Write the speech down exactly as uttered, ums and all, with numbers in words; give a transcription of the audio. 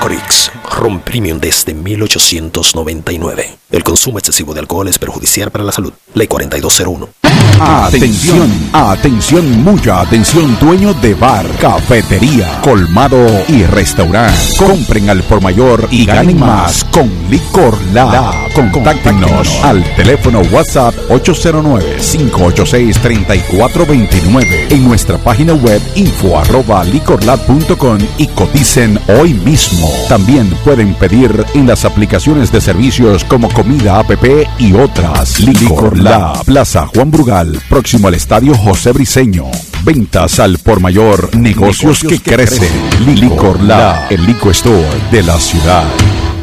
Licorix, ron premium desde mil ochocientos noventa y nueve. El consumo excesivo de alcohol es perjudicial para la salud. Ley cuarenta y dos cero uno. Atención, atención, mucha atención, dueño de bar, cafetería, colmado y restaurante. Compren al por mayor y ganen más con Licor Lab. Contáctenos al teléfono WhatsApp ocho cero nueve, cinco ocho seis, tres cuatro dos nueve, en nuestra página web info arroba licorlab punto com y coticen hoy mismo. También pueden pedir en las aplicaciones de servicios como Comida App y otras. Licor Lab, Plaza Juan Brugal, próximo al Estadio José Briceño. Ventas al por mayor, negocios, negocios que, que crecen. crecen. Licor Lab, el liquor store de la ciudad.